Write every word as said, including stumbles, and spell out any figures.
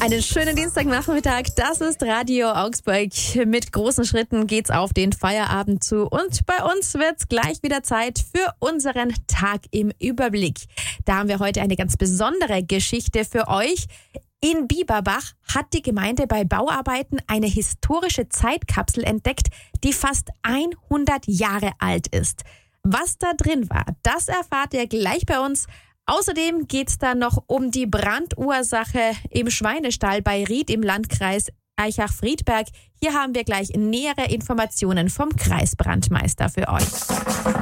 Einen schönen Dienstagnachmittag. Das ist Radio Augsburg. Mit großen Schritten geht's auf den Feierabend zu. Und bei uns wird's gleich wieder Zeit für unseren Tag im Überblick. Da haben wir heute eine ganz besondere Geschichte für euch. In Bieberbach hat die Gemeinde bei Bauarbeiten eine historische Zeitkapsel entdeckt, die fast hundert Jahre alt ist. Was da drin war, das erfahrt ihr gleich bei uns. Außerdem geht's dann noch um die Brandursache im Schweinestall bei Ried im Landkreis Aichach-Friedberg. Hier haben wir gleich nähere Informationen vom Kreisbrandmeister für euch.